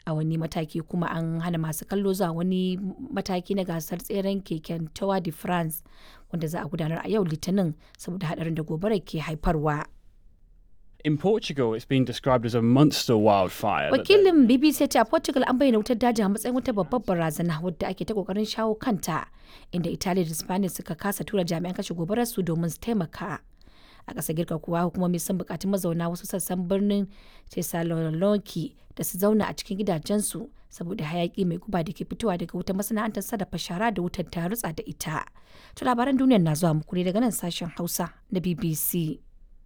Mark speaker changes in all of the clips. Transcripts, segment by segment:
Speaker 1: a wani mataki kuma an hana masu kallo zuwa wani mataki na gasar tseren keken Tour de France wanda za a gudanar a yau Litinin saboda hadarin da gobarar ke haifarwa.
Speaker 2: In Portugal, it's been described as a monster wildfire.
Speaker 1: Wakilin BBC ce a Portugal an bayyana wutar daji a matsayin wata babbar barazana wadda ake ta kokarin shawo kanta, inda Italiya da Spain suka kasa tura jami'an kashe gobarar su domin su taimaka. A ƙasar Girka kuwa hukumomi sun buƙaci mazauna wasu sassan birnin Thessaloniki da su zauna a cikin gidajensu saboda hayaƙi mai guba da ke fitowa daga wutar masana'antar sarrafa shara da wutar ta rutsa da ita. To labaran duniyar na zuwa muku ne daga nan sashen Hausa na BBC.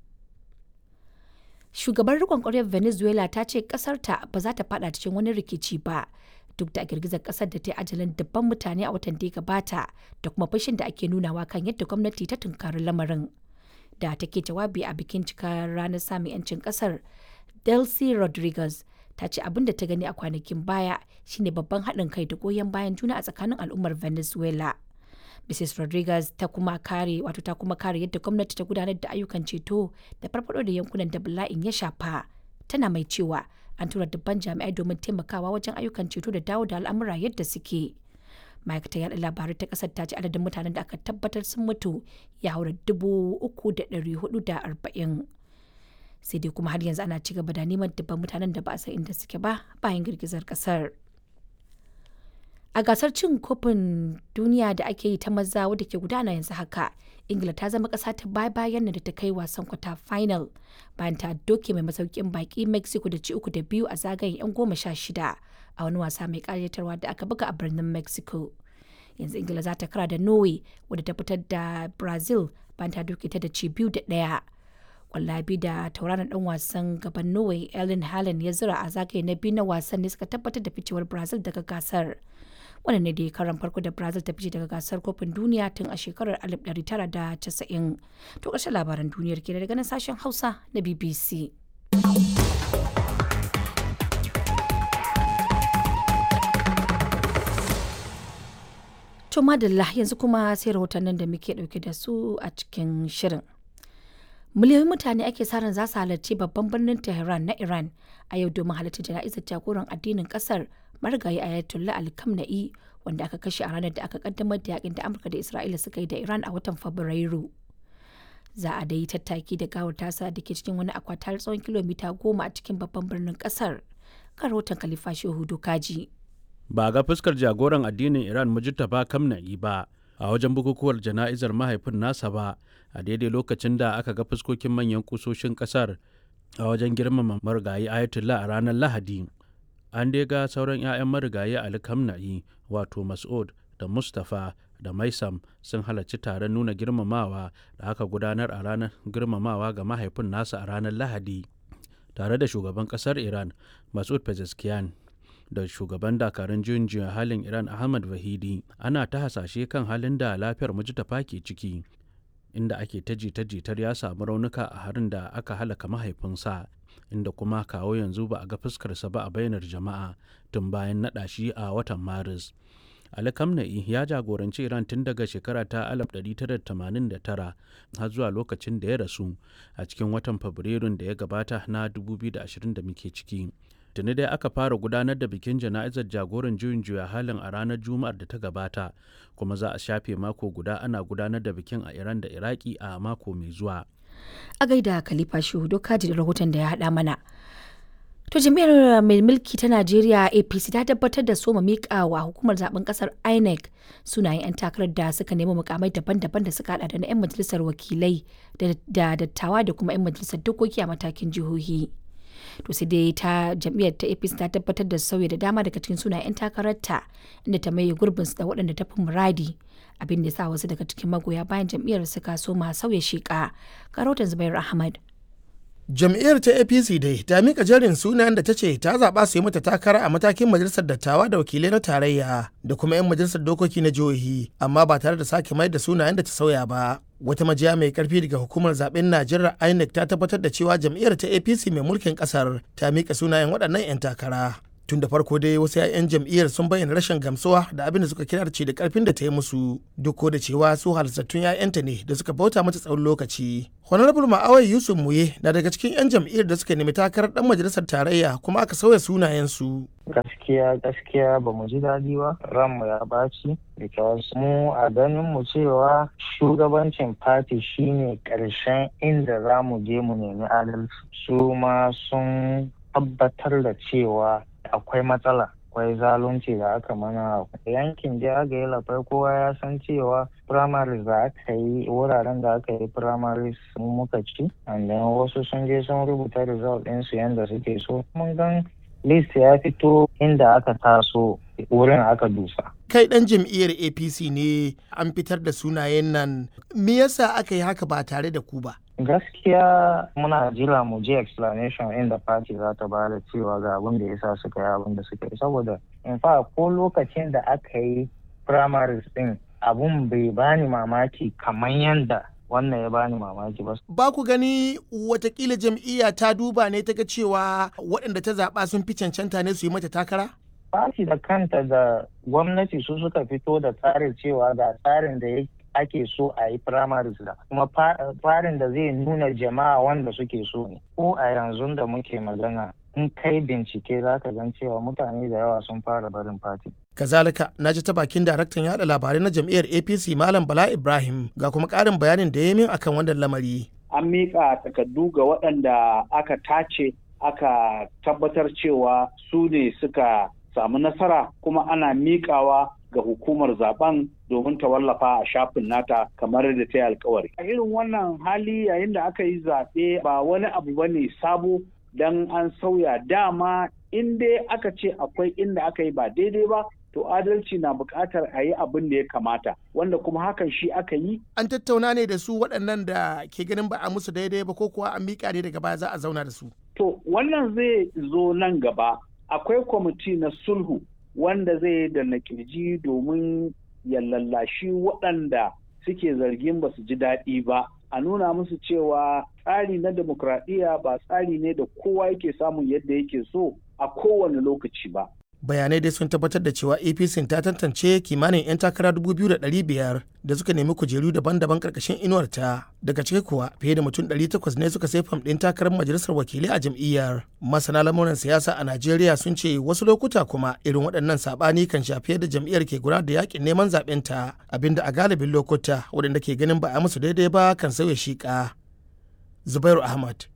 Speaker 1: Shugabar riƙon ƙwaryar Venezuela ta ce ƙasarta ba za ta fada cikin wani rikici ba duk da girgizar ƙasar da ta yi ajalin dabban mutane a watan da ya gabata da kuma fashin da ake nunawa kan yadda gwamnati ta tunkari lamarin. Da take jawabi a bikin cikar ranar samun 'yancin ƙasar, Delcy Rodriguez ta ce abin da ta gani a kwanakin baya shine babban haɗin kai da goyon bayan juna a tsakanin al'ummar Venezuela. Mrs. Rodriguez ta kuma kare yadda gwamnati ta gudanar da ayyukan ceto da farfado da yankunan da bala'in ya shafa. Tana mai cewa an tura dubban jami'ai domin taimakawa wajen ayyukan ceto da dawo da al'amura yadda suke. Ma'aikatar yaɗa labarai ta ƙasar ta ce adadin mutanen da aka tabbatar sun mutu ya haura 3,440. Sai dai kuma har yanzu ana ci gaba da neman dubban mutanen da ba a san inda suke ba bayan girgizar ƙasar. A gasar cin kofin duniya da ake yi ta maza wadda ke gudana yanzu haka, Ingila ta zama ƙasa ta bayan da ta kai wasan kwata final bayan ta doke mai masaukin baki Mexico da ci 3-2 a zagayen 'yan 16 a wani wasa mai ƙayatarwa da aka buga a birnin Mexico. Yanzu Ingila za ta kara da Norway wadda ta fitar da Brazil bayan ta doke ta da ci 2-1. Kwallabi da tauraron dan wasan gaban Norway Erling Haaland ya zura a zagaye na biyu na wasan ne suka tabbatar da ficewar Brazil daga gasar. Wannan ne da karan farko da Brazil ta fice daga gasar kofin duniya tun a shekarar 1990. To ƙarshen labaran duniyar ke daga nan sashen Hausa na BBC. To madalla yanzu kuma sai rahotannin da muke ɗauke da su a cikin shirin. Miliyoyin mutane ake sa ran za su halarci babban birnin Tehran na Iran a yau domin halarci jana'izar jagoran addinin kasar marigayi Ayatollah Ali Khamenei wanda aka kashe a ranar da aka kaddamar da yakin da Amurka da Isra'ila suka yi da Iran a watan Fabrairu. Za a da yi tattaki da gawar tasa da ke cikin wani akwatar tsawon kilomita 10 a cikin babban birnin kasar. Kan rahoton Khalifa Shehu Dokaji.
Speaker 3: Ba ga fuskar jagoran addinin Iran Mujtaba Khamenei ba a wajen bukukuwar jana'izar mahaifin nasa ba a daidai lokacin da aka ga fuskokin manyan kusoshin kasar a wajen girmama marigayi Ayatollah a ranar Lahadi. An dai ga sauran 'ya'yan marigayi Ali Khamenei wato Mas'ud da Mustapha da Maisam sun halarci taron nuna girmamawa da aka gudanar a ranar girmamawa ga mahaifin nasa a ranar Lahadi tare da shugaban kasar Iran Mas'ud Pezeshkian da shugaban dakarun juyin juya halin Iran Ahmad Vahidi. Ana ta hasashe kan halin da lafiyar Mujtaba ke ciki, inda ake ta jita-jitar ya samu raunuka a harin da aka halaka mahaifinsa, inda kuma kawo yanzu ba a ga fuskarsa ba a bainar jama'a tun bayan naɗa shi a watan Maris. Ali Khamenei ya jagoranci Iran tun daga shekara ta 1989 har zuwa lokacin da ya rasu a cikin watan Fabrairun da ya gabata na 2020 da muke ciki. Tuni dai aka fara gudanar da bikin jana'izar jagoran juyin juya halin a ranar Juma'ar da ta gabata, kuma za a shafe mako guda ana gudanar da bikin a Iran da Iraki a mako mai zuwa.
Speaker 1: A gaida Khalifa Shehu Dokaji da rahoton da ya haɗa mana. To jami'ar mai mulki ta Najeriya APC ta tabbatar da soma miƙa wa hukumar zaben kasar INEC sunayen 'yan takarar da suka nemi mukamai daban-daban da suka hada da na 'yan majalisar wakilai da dattawa da kuma 'yan majalisar dokoki a matakin jihohi. To sai dai ta jam'iyyar ta APC ta tabbatar da sauya da dama daga cikin sunayen 'yan takararta inda ta maye gurbin su da waɗanda ta fi muradi, abin da ya sa wasu daga cikin magoya bayan jam'iyyar suka soma sauya sheƙa. Karotan Zubair Ahmad.
Speaker 4: Jam'iyyar ta APC dai ta mika jerin sunayen da ta ce ta zaɓa su yi mata takara a matakin majalisar dattawa da wakilai na tarayya da kuma 'yan majalisar dokoki na jihohi, amma ba tare da sake mai da sunayen da ta sauya ba. Wata majiya mai karfi daga hukumar zaben Najeriya INEC ta tabbatar da cewa jam'iyyar ta APC mai mulkin kasar ta mika sunayen waɗannan 'yan takara. Tun da farko dai wasu 'ya'yan jam'iyyar sun bayyana rashin gamsuwa da abin da suka kira ce da karfin da ta yi musu, duk da cewa su halittattun 'ya'yanta ne da suka bauta mata tsawon lokaci. Honorable Ma'awai Yusuf Muye na daga cikin 'yan jam'iyyar da suka nemi takarar dan majalisar tarayya kuma aka sauya sunayensu.
Speaker 5: Gaskiya ba mu ji daɗi ba, ranmu ya baci, because mu a ganin mu cewa shugabancin party shine ƙarshen inda za mu je mu nemi adalci. Su ma sun tabbatar da cewa akwai matsala, akwai zalunci da aka mana yankin jagaye lafai. Kowa ya san cewa primaries da aka yi, wuraren da aka yi primaries muka ci, and then wasu sun je sun rubuta result ɗinsu yadda suke so. Mun gan list ya fito inda aka taso, wurin aka dusa.
Speaker 4: Kai ɗan jam'iyyar APC ne, an fitar da sunayen nan, me yasa aka yi haka ba tare da ku ba?
Speaker 5: Gaskiya muna jira mu je explanation inda party za ta bada cewa ga abin da yasa suka yi abin da suka yi, saboda in fa ko lokacin da aka yi primaries din abun bai bani mamaki kamar yanda wannan ya bani mamaki ba.
Speaker 4: Ba ku gani watakila jam'iyya ta duba ne ta ga cewa waɗanda ta zaɓa sun fi cancanta ne su yi mata takara?
Speaker 5: Party da kanta da gwamnati su suka fito da tsarin cewa ga tsarin da ake so a yi primaries da kuma farin da zai nuna jama'a wanda suke so ne. Ko a yanzu da muke magana in kai bincike za ka gan cewa mutane da yawa sun fara barin fati.
Speaker 4: Kazalika na ji ta bakin daraktan yada labarai na jam'iyyar APC Malam Bala Ibrahim ga kuma ƙarin bayanin da ya min akan wannan lamari.
Speaker 6: An miƙa takardu ga waɗanda aka tace aka tabbatar cewa su ne suka samu nasara, kuma ana miƙawa ga hukumar zaben domin ta wallafa a shafin nata kamar da ta yi alkawari. A irin wannan hali yayin da aka yi zaɓe ba wani abu ba ne sabo don an sauya, dama in dai aka ce akwai inda aka yi ba daidai ba to adalci na buƙatar a yi abin da ya kamata, wanda kuma hakan shi aka yi. An
Speaker 4: tattauna ne da su waɗannan da ke ganin ba a musu daidai ba ko kuwa an miƙa ne daga baya za a zauna da su?
Speaker 6: To wannan zai zo nan gaba. Akwai kwamiti na sulhu wanda zai da na kirji domin ya lallashi waɗanda suke zargin ba su ji daɗi ba, a nuna musu cewa tsari na demokradiyya ba tsari ne da kowa yake samun yadda yake so a kowane lokaci ba.
Speaker 4: Bayanai dai sun tabbatar da cewa APC ta tantance kimanin 'yan takara 2,500 da suka nemi kujeru daban-daban karkashin inuwarta. Daga ciki kuwa fiye da mutum 800 ne suka sai fam ɗin takarar majalisar wakilai a jam'iyyar. Masana lamuran siyasa a Najeriya sun ce wasu lokuta kuma irin waɗannan saɓani kan shafi yadda jam'iyyar ke gudanar da yakin neman zaɓen ta, abinda a galibin lokuta waɗanda ke ganin ba a musu daidai ba kan sauya shiƙa. Zubairu Ahmad,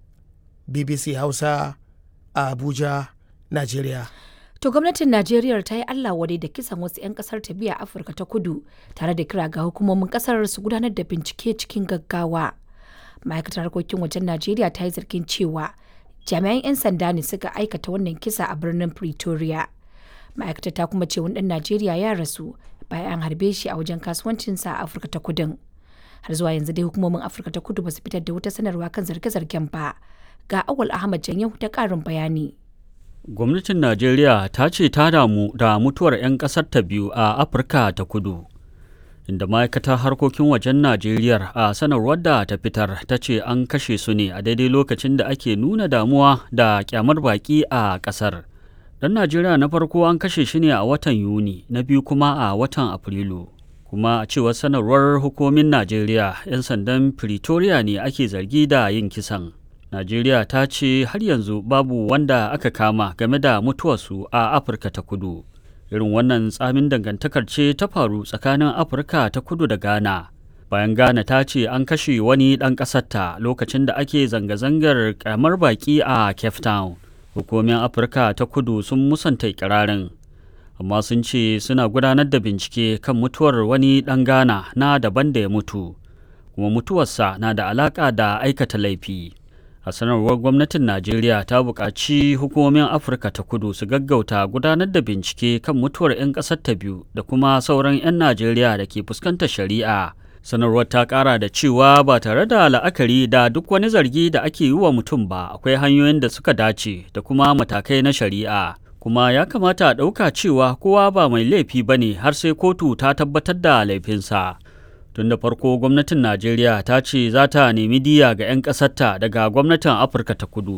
Speaker 4: BBC Hausa, a Abuja, Najeriya.
Speaker 1: To gwamnatin Najeriya ta yi Allah wadai da kisan wasu 'yan kasar ta biya Afirka ta Kudu tare da kira ga hukumomin kasar su gudanar da bincike cikin gaggawa. Ma'aikatar harkokin wajen Najeriya ta yi zargin cewa jami'an 'yan sanda ne suka aikata wannan kisa a birnin Pretoria. Ma'aikatar ta kuma ce wani ɗan Najeriya ya rasu bayan an harbe shi a wajen kasuwancinsa a Afirka ta Kudun. Har zuwa yanzu dai hukumomin Afirka ta Kudu ba su fitar da wata sanarwa kan zarge-zargen ba. Ga Awal Ahmad Janyahu da ƙarin bayani.
Speaker 7: Gwamnatin Najeriya ta ce ta damu da mutuwar 'yan ƙasar ta biyu a Afirka ta Kudu, inda ma'aikatar harkokin wajen Najeriya a sanarwar da ta fitar ta ce an kashe su ne a daidai lokacin da ake nuna damuwa da kyamar baƙi a ƙasar. Ɗan Najeriya na farko an kashe shi ne a watan Yuni, na biyu kuma a watan Afrilu. Kuma a cewar sanarwar hukumomin Najeriya, 'yan sandan Pretoria ne ake zargi da yin kisan. Najeriya ta ce har yanzu babu wanda aka kama game da mutuwarsu a Afirka ta Kudu. Irin wannan tsamin dangantakar ce ta faru tsakanin Afirka ta Kudu da Ghana. Bayan Ghana ta ce an kashe wani ɗan ƙasarta lokacin da ake zanga-zangar ƙyamar baƙi a Cape Town. Hukumomin Afirka ta Kudu sun musanta ikirarin, amma sun ce suna gudanar da bincike kan mutuwar wani ɗan Ghana na daban da ya mutu, kuma mutuwarsa na da alaƙa da aikata laifi. A sanarwar gwamnatin Najeriya ta buƙaci hukumomin Afirka ta Kudu su gaggauta gudanar da bincike kan mutuwar 'yan ƙasar ta biyu da kuma sauran 'yan Najeriya da ke fuskantar shari'a. Sanarwar ta ƙara da cewa ba tare da la'akari da duk wani zargi da ake yi wa mutum ba, akwai hanyoyin da suka dace da kuma matakai na shari'a. Kuma ya kamata a ɗauka cewa kowa ba mai laifi ba ne har sai kotu ta tabbatar da laifinsa. Tun da farko gwamnatin Najeriya ta ce za ta nemi diya ga 'yan ƙasarta daga gwamnatin Afirka ta Kudu.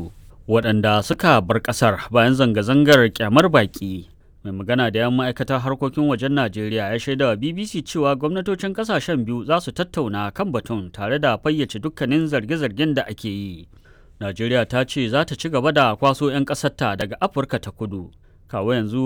Speaker 7: waɗanda suka bar ƙasar bayan zanga-zangar kyamar baƙi. Mai magana da yan ma'aikatar harkokin wajen Najeriya ya shaida wa BBC cewa gwamnatocin ƙasashen biyu za su tattauna kan batun tare da fayyace dukkanin zarge-zargen da ake yi. Najeriya ta ce za ta ci gaba da kwaso 'yan ƙasarta daga Afirka ta Kudu. Kawo yanzu